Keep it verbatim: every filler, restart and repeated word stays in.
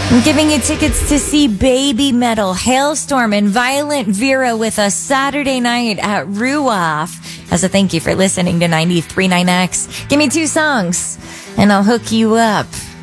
I'm giving you tickets to see Baby Metal, Hailstorm, and Violent Vera with us Saturday night at Ruoff. As a thank you for listening to ninety-three point nine X. Give me two songs, and I'll hook you up.